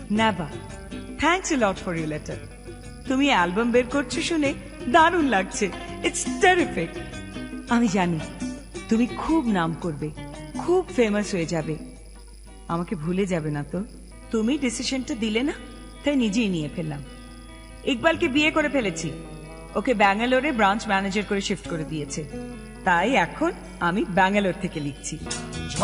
Never. Thanks a lot for your letter. তুমি album বের করছো শুনে দারুণ লাগছে। It's terrific. আমি জানি তুমি খুব নাম করবে, খুব ফেমাস হয়ে যাবে। আমাকে ভুলে যাবে না তো? তুমি ডিসিশনটা দিলে না, তাই নিজেই নিয়ে ফেললাম। ইকবালকে বিয়ে করে ফেলেছি, ওকে ব্যাঙ্গালোরে ব্রাঞ্চ ম্যানেজার করে শিফট করে দিয়েছে। তাই এখন আমি ব্যাঙ্গালোর থেকে লিখছি।